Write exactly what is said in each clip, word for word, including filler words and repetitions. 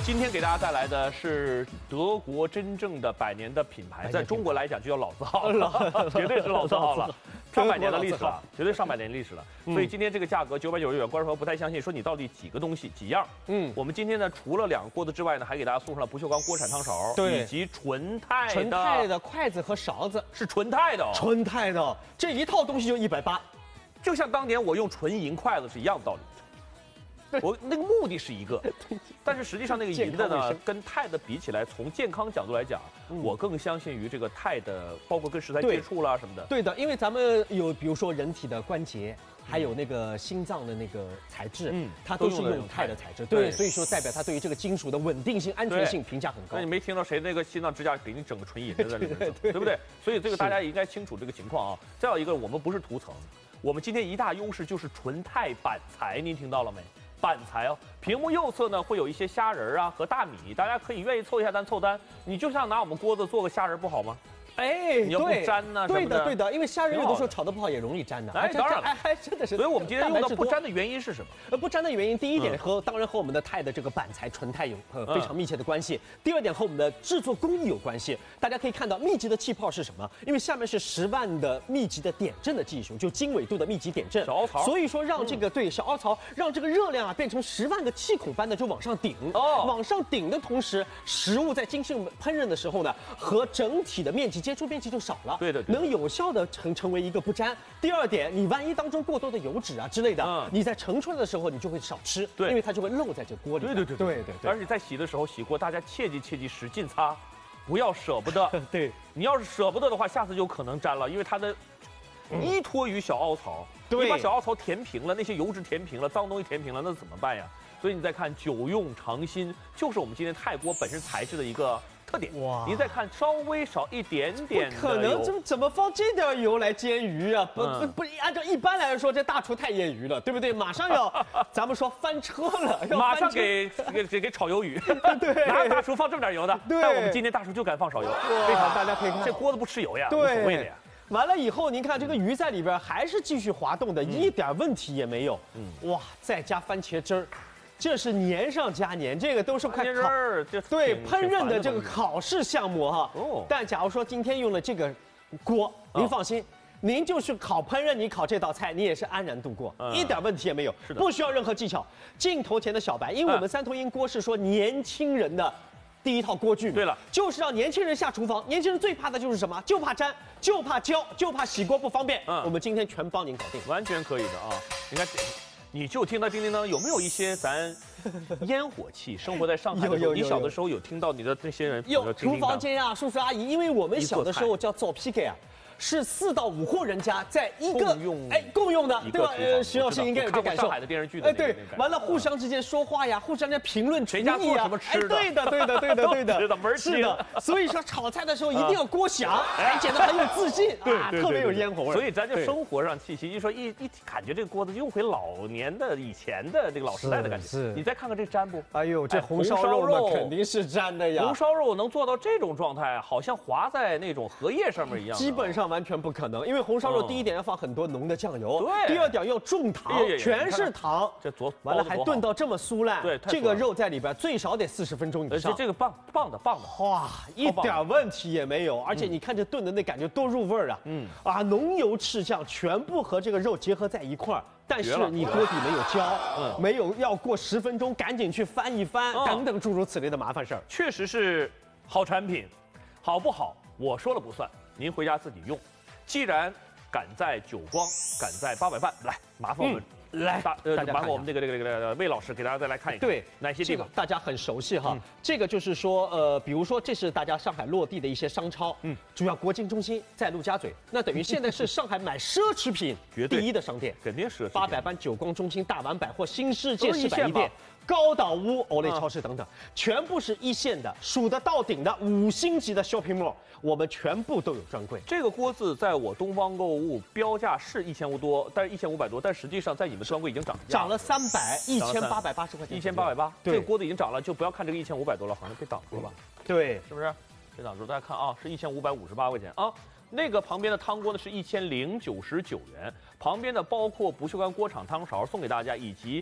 今天给大家带来的是德国真正的百年的品牌，在中国来讲就叫老字号了，绝对是老字号了，上百年的历史了，绝对上百年历史了。所以今天这个价格九百九十元，观众朋友不太相信，说你到底几个东西几样？嗯，我们今天呢，除了两个锅子之外呢，还给大家送上了不锈钢锅铲汤勺， 对， 以及纯钛纯钛的筷子和勺子， 是纯钛的，哦， 纯钛的，这一套东西就一百八， 就像当年我用纯银筷子是一样的道理。我那个目的是一个，但是实际上那个银的呢，跟钛的比起来，从健康角度来讲，嗯、我更相信于这个钛的，包括跟食材接触啦什么的。 对的，因为咱们有比如说人体的关节，还有那个心脏的那个材质，嗯，它都是用钛的材质，对，所以说代表它对于这个金属的稳定性、安全性评价很高。 那你没听到谁那个心脏支架给你整个纯银的在里面，对不对？所以这个大家也应该清楚这个情况啊。再有一个，我们不是涂层，我们今天一大优势就是纯钛板材，您听到了没？板材哦，屏幕右侧呢会有一些虾仁啊和大米，大家可以愿意凑一下单凑单。你就像拿我们锅子做个虾仁不好吗？ 哎， 你要不粘呢？ 对的，对的，因为虾仁有的时候炒得不好也容易粘的。 哎，当然了， 哎，还真的是。 所以我们今天用到不粘的原因是什么？ 呃，不粘的原因，第一点和当然和我们的钛的这个板材纯钛有呃非常密切的关系。第二点和我们的制作工艺有关系。大家可以看到密集的气泡是什么？因为下面是十万的密集的点阵的技术，就经纬度的密集点阵。 小凹槽。 所以说让这个对小凹槽让这个热量啊变成十万个气孔般的就往上顶。哦。往上顶的同时，食物在精细烹饪的时候呢，和整体的面积接触面积就少。 对的， 能有效的成成为一个不粘。第二点，你万一当中过多的油脂啊之类的，嗯、你在盛出来的时候你就会少吃，对，因为它就会漏在这锅里。 对对对对对对。 而且在洗的时候洗锅，大家切记切记使劲擦，不要舍不得。 对， 你要是舍不得的话，下次就可能粘了，因为它的依托于小凹槽，嗯、你把小凹槽填平了，那些油脂填平了，脏东西填平了，那怎么办呀？所以你再看久用常新，就是我们今天钛锅本身材质的一个特点。哇！您再看稍微少一点点的油， 不可能怎么怎么放这点油来煎鱼啊？不不不，按照一般来说，这大厨太业余了，对不对？马上要咱们说翻车了， 马上给给给给炒鱿鱼。 对， 哪有大厨放这么点油的？ 对， 但我们今天大厨就敢放少油，非常大家可以看， 这锅子不吃油呀，无对所谓的呀。 完了以后，您看这个鱼在里边还是继续滑动的，嗯、一点问题也没有。嗯，哇，再加番茄汁儿。这是年上加年，这个都是快考对烹饪的这个考试项目哈。哦。但假如说今天用了这个锅，您放心，您就是考烹饪，你考这道菜，你也是安然度过，一点问题也没有，不需要任何技巧。镜头前的小白，因为我们三头鹰锅是说年轻人的第一套锅具嘛。 对了， 就是让年轻人下厨房。年轻人最怕的就是什么？就怕粘，就怕焦，就怕洗锅不方便。嗯。我们今天全帮您搞定， 完全可以的啊！你看。你就听到叮叮当，有没有一些咱烟火气？生活在上海的时候，你小的时候有听到你的那些人有厨房间啊，叔叔阿姨，因为我们小的时候叫做 P K 啊。是四到五户人家在一个共用哎共用的，对吧？呃，徐老师应该有这感受。 上海的电视剧的哎，对，完了互相之间说话呀，互相间评论厨艺啊，哎，对的，对的，对的，对的， 是的，门儿是的。所以说炒菜的时候一定要锅响，哎，显得很有自信， 对， 特别有烟火味。 所以咱就生活上气息，一说一一感觉这个锅子用回老年的以前的这个老时代的感觉。 是， 你再看看这粘不？ 哎呦，这红烧肉那肯定是粘的呀。 红烧肉能做到这种状态，好像滑在那种荷叶上面一样。 基本上完全不可能。因为红烧肉第一点要放很多浓的酱油， 对； 第二点要重糖，全是糖。 这左完了还炖到这么酥烂， 对， 这个肉在里边最少得四十分钟以上。 而且这个棒棒的棒的， 哇，一点问题也没有。而且你看这炖的那感觉多入味啊！嗯啊，浓油赤酱全部和这个肉结合在一块儿。但是你锅底没有焦，嗯，没有要过十分钟赶紧去翻一翻，等等诸如此类的麻烦事儿。 确实是好产品，好不好我说了不算，您回家自己用。既然赶在久光，赶在八百半，来，麻烦我们、 嗯、来， 大呃，麻烦我们这个这个这个魏老师给大家再来看一看， 对， 哪些地方、 这个、大家很熟悉哈、嗯。这个就是说，呃，比如说这是大家上海落地的一些商超，嗯，主要国金中心在陆家嘴，那等于现在是上海买奢侈品第一的商店， 肯定是八百班久光中心、大丸百货、新世界四百一店。高岛屋、欧莱超市等等，全部是一线的，数得到顶的五星级的 shopping mall， 我们全部都有专柜。 这个锅子在我东方购物标价是一千五多，但是一千五百多，但实际上在你们专柜已经涨涨了三百，一千八百八十块钱， 一千八百八。这个锅子已经涨了，就不要看这个一千五百多了，好像被挡住了吧？ 对， 是不是？被挡住，大家看啊，是一千五百五十八块钱啊。那个旁边的汤锅呢是一千零九十九元，旁边的包括不锈钢锅铲汤勺送给大家，以及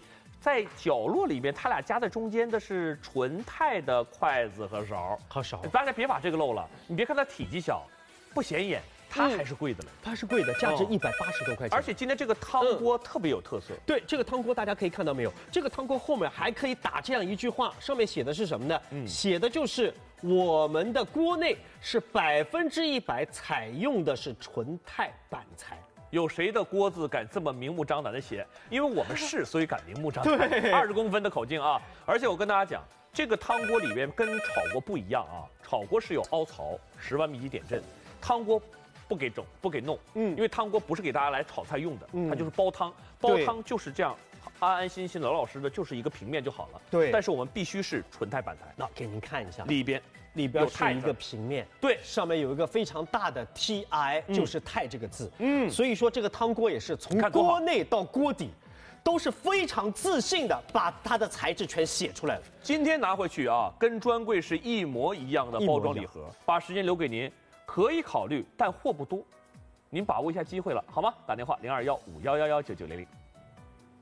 在角落里面，它俩夹在中间的是纯钛的筷子和勺。 和勺， 大家别把这个漏了。你别看它体积小，不显眼，它还是贵的嘞。 它是贵的，价值一百八十多块钱。 而且今天这个汤锅特别有特色。 对，这个汤锅大家可以看到没有？这个汤锅后面还可以打这样一句话，上面写的是什么呢？嗯，写的就是我们的锅内是百分之一百采用的是纯钛板材。 有谁的锅子敢这么明目张胆的写？因为我们是，所以敢明目张胆。 对， 二十公分的口径啊！而且我跟大家讲，这个汤锅里边跟炒锅不一样啊，炒锅是有凹槽，十万密集点阵，汤锅不给整，不给弄。嗯，因为汤锅不是给大家来炒菜用的，嗯、它就是煲汤，煲汤就是这样。安安心心、老老实实的，就是一个平面就好了。 对， 但是我们必须是纯钛板材。 那给您看一下， 里边里边是一个平面， 对， 上面有一个非常大的 T I，、嗯、就是钛这个字。嗯，所以说这个汤锅也是从锅内到锅底，都是非常自信的把它的材质全写出来了。 今天拿回去啊，跟专柜是一模一样的包装礼盒。把时间留给您，可以考虑，但货不多，您把握一下机会了，好吗？打电话零二幺五幺幺幺九九零零。